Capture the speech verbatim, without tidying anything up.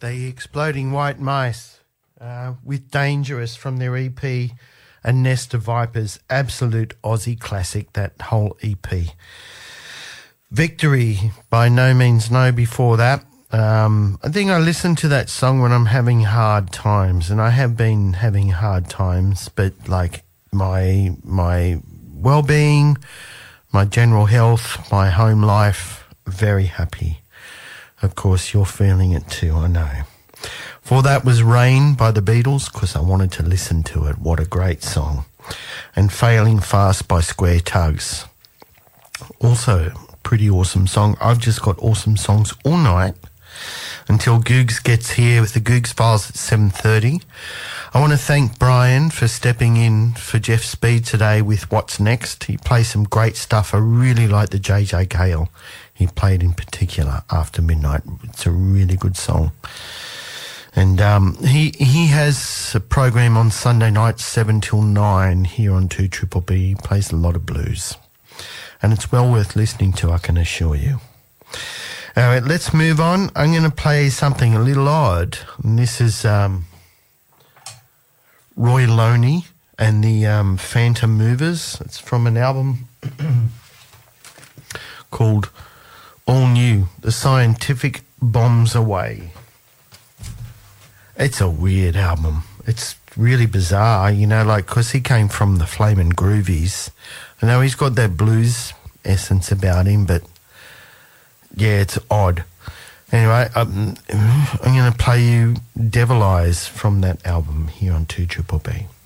The Exploding White Mice uh, with Dangerous from their E P, A Nest of Vipers. Absolute Aussie classic, that whole E P. Victory by No Means No before that. Um, I think I listen to that song when I'm having hard times, and I have been having hard times, but like my my well-being, my general health, my home life, very happy. Of course, you're feeling it too, I know. For that was Rain by the Beatles, because I wanted to listen to it. What a great song. And Failing Fast by Square Tugs. Also, pretty awesome song. I've just got awesome songs all night until Googs gets here with the Googs Files at seven thirty. I want to thank Brian for stepping in for Jeff Speed today with What's Next. He plays some great stuff. I really like the J J Cale he played in particular, After Midnight. It's a really good song. And um, he he has a program on Sunday nights, seven till nine, here on two Triple B. He plays a lot of blues. And it's well worth listening to, I can assure you. All right, let's move on. I'm going to play something a little odd. And this is um, Roy Loney and the um, Phantom Movers. It's from an album called All New, The Scientific Bombs Away. It's a weird album. It's really bizarre, you know, like, because he came from the Flamin' Groovies. I know he's got that blues essence about him, but yeah, it's odd. Anyway, um, I'm going to play you Devil Eyes from that album here on two Triple B.